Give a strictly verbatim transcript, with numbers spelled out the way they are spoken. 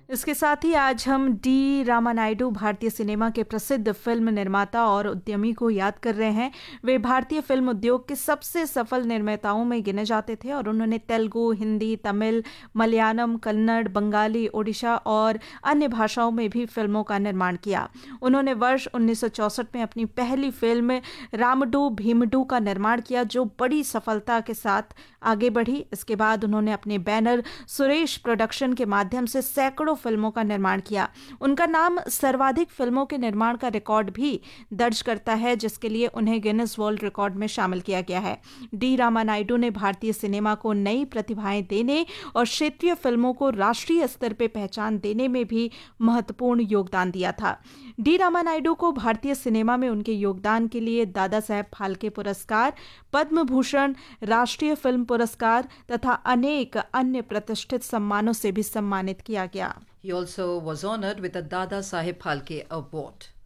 इसके साथ ही आज हम डी रामानायडू भारतीय सिनेमा के प्रसिद्ध फिल्म निर्माता और उद्यमी को याद कर रहे हैं। वे भारतीय फिल्म उद्योग के सबसे सफल निर्माताओं में गिने जाते थे और उन्होंने तेलुगु, हिंदी, तमिल, मलयालम, कन्नड़, बंगाली, ओडिशा और अन्य भाषाओं में भी फिल्मों का निर्माण किया। उन्होंने वर्ष उन्नीस सौ चौसठ में अपनी पहली फिल्म रामडू भीमडू का निर्माण किया, जो बड़ी सफलता के साथ आगे बढ़ी। इसके बाद उन्होंने अपने बैनर सुरेश प्रोडक्शन के माध्यम से सैकड़ों फिल्मों का निर्माण किया। उनका नाम सर्वाधिक फिल्मों के निर्माण का रिकॉर्ड भी दर्ज करता है, जिसके लिए उन्हें गिनीज वर्ल्ड रिकॉर्ड में शामिल किया गया है। डी रामानायडू ने भारतीय सिनेमा को नई प्रतिभाएं देने और क्षेत्रीय फिल्मों को राष्ट्रीय स्तर पर पहचान देने में भी महत्वपूर्ण योगदान दिया था। डी रामानायडू को भारतीय सिनेमा में उनके योगदान के लिए दादा साहेब फाल्के पुरस्कार, पद्म भूषण, राष्ट्रीय फिल्म पुरस्कार तथा अनेक अन्य प्रतिष्ठित सम्मानों से भी सम्मानित किया गया। He also was honored with the Dada Saheb Phalke Award.